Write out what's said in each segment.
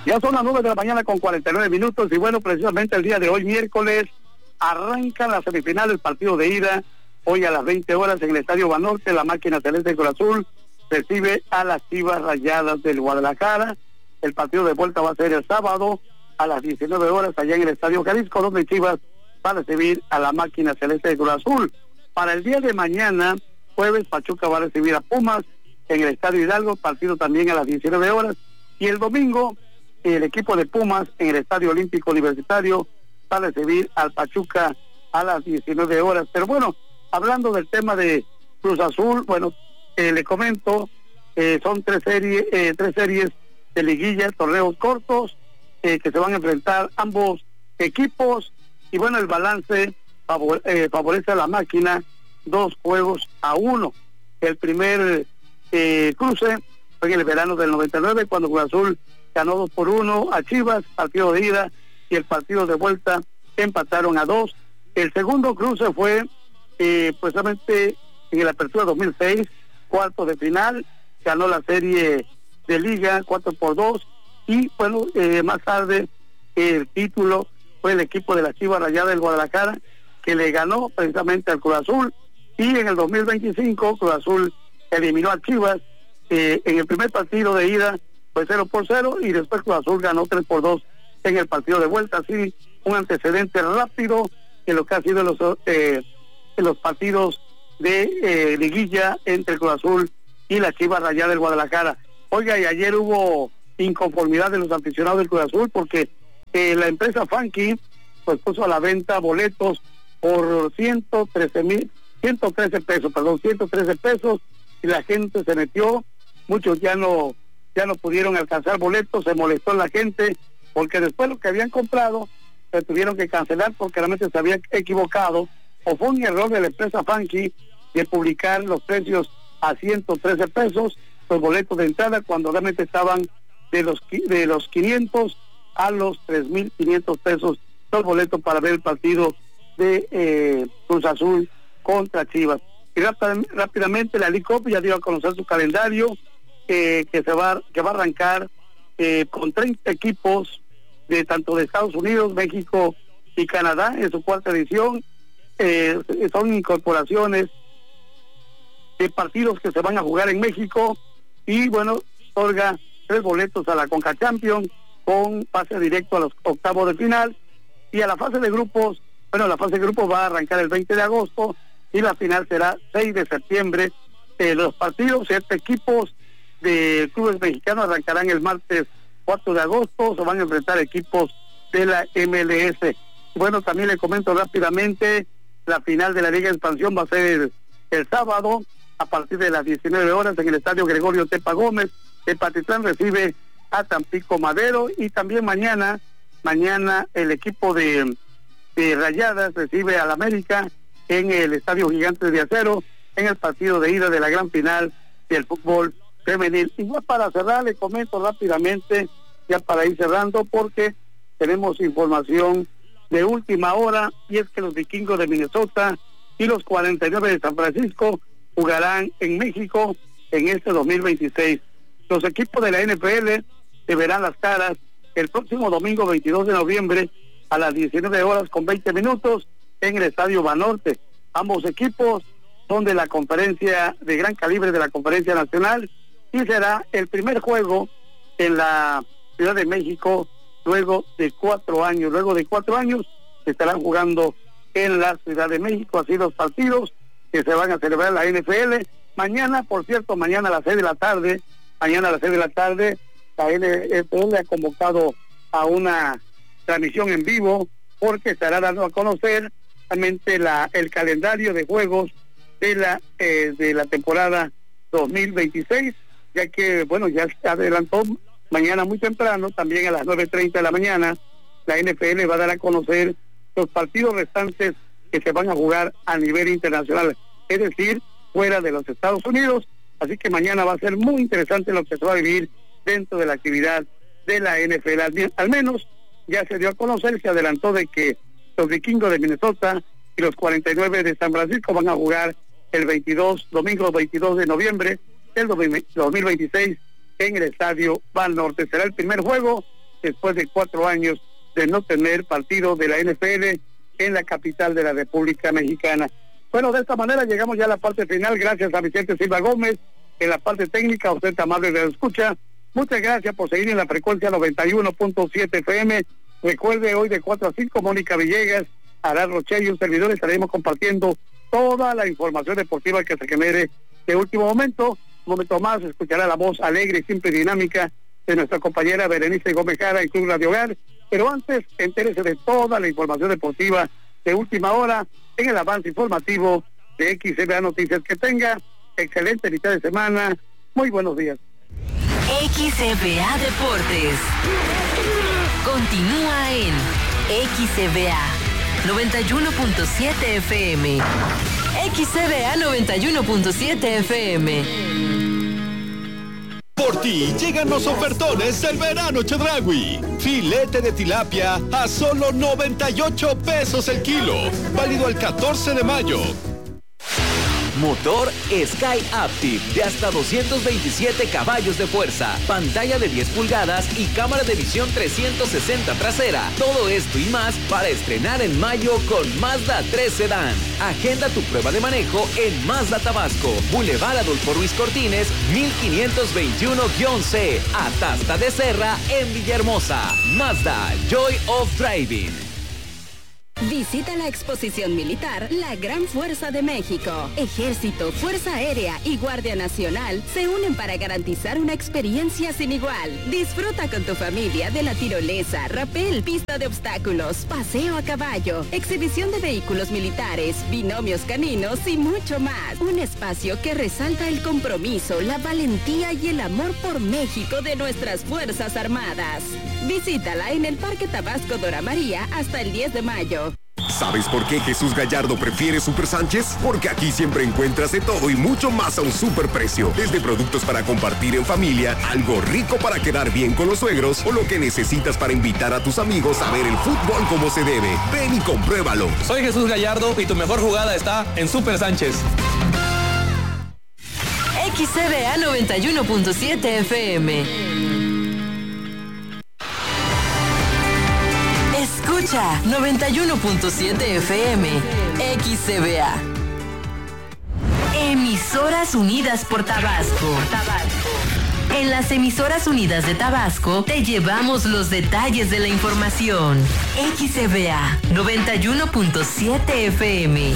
Ya son las 9 de la mañana con 49 minutos y bueno, precisamente el día de hoy, miércoles, arrancan las semifinales del partido de ida. Hoy a las 20 horas en el Estadio Banorte, la máquina celeste de Cruz Azul recibe a las Chivas Rayadas del Guadalajara. El partido de vuelta va a ser el sábado a las 19 horas allá en el Estadio Jalisco, donde Chivas va a recibir a la máquina celeste de Cruz Azul. Para el día de mañana, jueves, Pachuca va a recibir a Pumas en el Estadio Hidalgo, partido también a las 19 horas. Y el domingo, el equipo de Pumas en el Estadio Olímpico Universitario va a recibir al Pachuca a las 19 horas. Pero bueno, hablando del tema de Cruz Azul, bueno, le comento, son tres series de liguilla, torneos cortos, que se van a enfrentar ambos equipos, y bueno, el balance favorece a la máquina 2-1. El primer cruce fue en el verano del 99, cuando Cruz Azul ganó 2-1 a Chivas, partido de ida, y el partido de vuelta empataron a 2. El segundo cruce fue precisamente en la apertura 2006, cuarto de final, ganó la serie de liga 4-2, y bueno, más tarde el título fue el equipo de la Chivas Rayadas del Guadalajara, que le ganó precisamente al Cruz Azul, y en el 2025 Cruz Azul eliminó a Chivas en el primer partido de ida, fue 0-0, y después Cruz Azul ganó 3-2 en el partido de vuelta. Así, un antecedente rápido en lo que ha sido en los partidos de liguilla entre Cruz Azul y la Chivas Rayadas del Guadalajara. Oiga, y ayer hubo inconformidad de los aficionados del Cruz Azul porque la empresa Funky pues puso a la venta boletos por 113 pesos, y la gente se metió. Muchos ya no pudieron alcanzar boletos, se molestó la gente, porque después lo que habían comprado se tuvieron que cancelar porque realmente se había equivocado, o fue un error de la empresa Funky de publicar los precios a 113 pesos, los boletos de entrada, cuando realmente estaban de los 500 a los 3,500 pesos los boletos para ver el partido de Cruz Azul contra Chivas. Y rápidamente la League Cup ya dio a conocer su calendario, que va a arrancar con 30 equipos de tanto de Estados Unidos, México y Canadá en su cuarta edición. Son incorporaciones de partidos que se van a jugar en México, y bueno, otorga 3 boletos a la Conca Champions con pase directo a los octavos de final, y a la fase de grupos. Bueno, la fase de grupos va a arrancar el 20 de agosto y la final será 6 de septiembre. Los partidos, 7 equipos de clubes mexicanos arrancarán el martes 4 de agosto, se van a enfrentar equipos de la MLS. Bueno, también le comento rápidamente, la final de la Liga de Expansión va a ser el sábado a partir de las 19 horas en el Estadio Gregorio Tepa Gómez. El Patitlán recibe a Tampico Madero, y también mañana el equipo de Rayadas recibe al América en el Estadio Gigantes de Acero en el partido de ida de la gran final del fútbol femenil. Y ya para cerrar, le comento rápidamente, ya para ir cerrando, porque tenemos información de última hora, y es que los Vikingos de Minnesota y los 49 de San Francisco jugarán en México en este 2026. Los equipos de la NFL se verán las caras el próximo domingo 22 de noviembre a las 19 horas con 20 minutos en el Estadio Banorte. Ambos equipos son de la conferencia de gran calibre de la Conferencia Nacional, y será el primer juego en la Ciudad de México luego de 4 años. Luego de 4 años se estarán jugando en la Ciudad de México, así los partidos que se van a celebrar en la NFL. Mañana, por cierto, mañana a las 6 de la tarde, la NFL ha convocado a una transmisión en vivo, porque estará dando a conocer realmente el calendario de juegos de la temporada 2026, ya que, bueno, ya se adelantó mañana muy temprano, también a las 9:30 de la mañana, la NFL va a dar a conocer los partidos restantes que se van a jugar a nivel internacional, es decir, fuera de los Estados Unidos. Así que mañana va a ser muy interesante lo que se va a vivir dentro de la actividad de la NFL. Al menos ya se dio a conocer, se adelantó de que los Vikingos de Minnesota y los 49 de San Francisco van a jugar domingo 22 de noviembre del 2026 en el Estadio Banorte. Será el primer juego después de 4 años de no tener partido de la NFL en la capital de la República Mexicana. Bueno, de esta manera llegamos ya a la parte final, gracias a Vicente Silva Gómez, en la parte técnica, usted amable de la escucha. Muchas gracias por seguir en la frecuencia 91.7 FM. Recuerde, hoy de 4 a 5, Mónica Villegas, Arad Roche y un servidor estaremos compartiendo toda la información deportiva que se genere de último momento. Un momento más escuchará la voz alegre y simple y dinámica de nuestra compañera Berenice Gómez Jara y Club Radio Hogar. Pero antes, entérese de toda la información deportiva de última hora en el avance informativo de XCBA Noticias. Que tenga excelente mitad de semana. Muy buenos días. XCBA Deportes continúa en XCBA 91.7 FM. XCBA 91.7 FM. Por ti llegan los ofertones del verano Chedraui. Filete de tilapia a solo 98 pesos el kilo. Válido el 14 de mayo. Motor Sky Active de hasta 227 caballos de fuerza, pantalla de 10 pulgadas y cámara de visión 360 trasera. Todo esto y más para estrenar en mayo con Mazda 3 Sedán. Agenda tu prueba de manejo en Mazda Tabasco, Boulevard Adolfo Ruiz Cortines, 1521-C, Atasta de Serra en Villahermosa. Mazda Joy of Driving. Visita la exposición militar La Gran Fuerza de México. Ejército, Fuerza Aérea y Guardia Nacional se unen para garantizar una experiencia sin igual. Disfruta con tu familia de la tirolesa, rapel, pista de obstáculos, paseo a caballo, exhibición de vehículos militares, binomios caninos y mucho más. Un espacio que resalta el compromiso, la valentía y el amor por México de nuestras Fuerzas Armadas. Visítala en el Parque Tabasco Dora María hasta el 10 de mayo. ¿Sabes por qué Jesús Gallardo prefiere Super Sánchez? Porque aquí siempre encuentras de todo y mucho más a un super precio. Desde productos para compartir en familia, algo rico para quedar bien con los suegros o lo que necesitas para invitar a tus amigos a ver el fútbol como se debe. Ven y compruébalo. Soy Jesús Gallardo y tu mejor jugada está en Super Sánchez. XCBA 91.7 FM. Escucha 91.7 FM XCBA. Emisoras Unidas por Tabasco. En las Emisoras Unidas de Tabasco te llevamos los detalles de la información. XCBA 91.7 FM.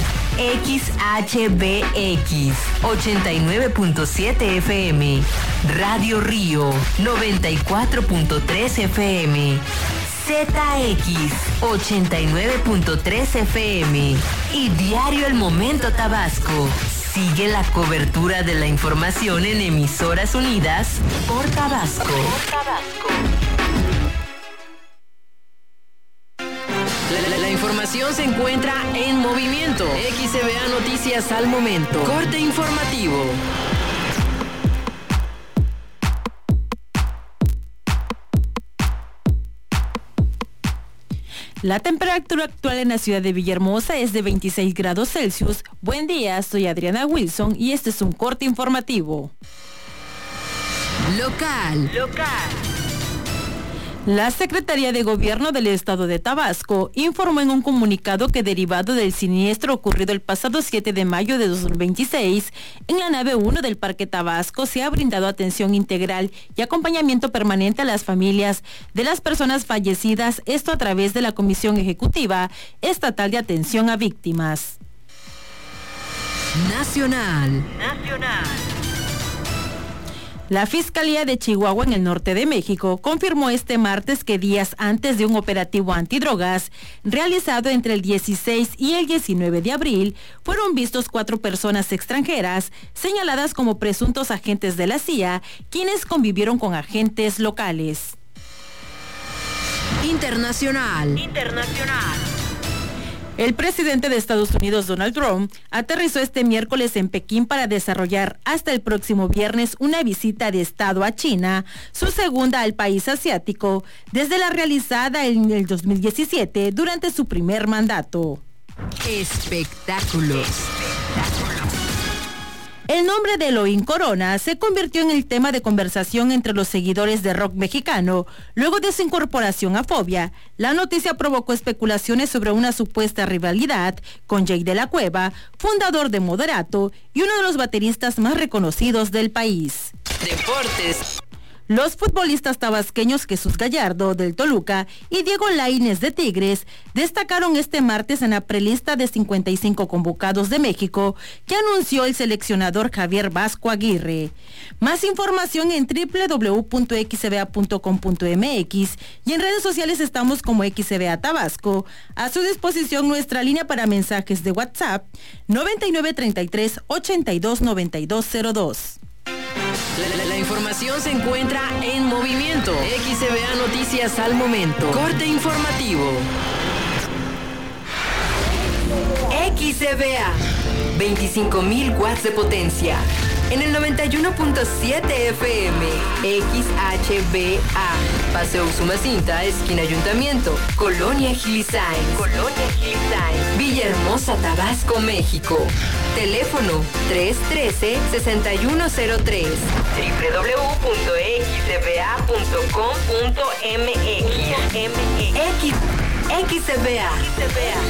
XHBX 89.7 FM. Radio Río 94.3 FM. ZX 89.3 FM y Diario El Momento Tabasco. Sigue la cobertura de la información en Emisoras Unidas por Tabasco. La información se encuentra en movimiento. XCBA Noticias al momento. Corte informativo. La temperatura actual en la ciudad de Villahermosa es de 26 grados Celsius. Buen día, soy Adriana Wilson y este es un corte informativo. Local. La Secretaría de Gobierno del Estado de Tabasco informó en un comunicado que derivado del siniestro ocurrido el pasado 7 de mayo de 2026, en la nave 1 del Parque Tabasco se ha brindado atención integral y acompañamiento permanente a las familias de las personas fallecidas, esto a través de la Comisión Ejecutiva Estatal de Atención a Víctimas. Nacional. La Fiscalía de Chihuahua en el norte de México confirmó este martes que días antes de un operativo antidrogas realizado entre el 16 y el 19 de abril, fueron vistos 4 personas extranjeras señaladas como presuntos agentes de la CIA, quienes convivieron con agentes locales. Internacional. El presidente de Estados Unidos, Donald Trump, aterrizó este miércoles en Pekín para desarrollar hasta el próximo viernes una visita de Estado a China, su segunda al país asiático, desde la realizada en el 2017 durante su primer mandato. Espectáculos. El nombre de Elohim Corona se convirtió en el tema de conversación entre los seguidores de rock mexicano. Luego de su incorporación a Fobia, la noticia provocó especulaciones sobre una supuesta rivalidad con Jay de la Cueva, fundador de Moderato y uno de los bateristas más reconocidos del país. Deportes. Los futbolistas tabasqueños Jesús Gallardo, del Toluca, y Diego Laínez, de Tigres, destacaron este martes en la prelista de 55 convocados de México que anunció el seleccionador Javier Vasco Aguirre. Más información en www.xcba.com.mx y en redes sociales estamos como XCBA Tabasco. A su disposición nuestra línea para mensajes de WhatsApp 9933-829202. La información se encuentra en movimiento. XCBA Noticias al momento. Corte informativo. XCBA. 25.000 watts de potencia. En el 91.7 FM. XHBA. Paseo Usumacinta, esquina Ayuntamiento. Colonia Gilisain. Villahermosa, Tabasco, México. Teléfono 313-6103. www.xcba.com.mx. XCBA.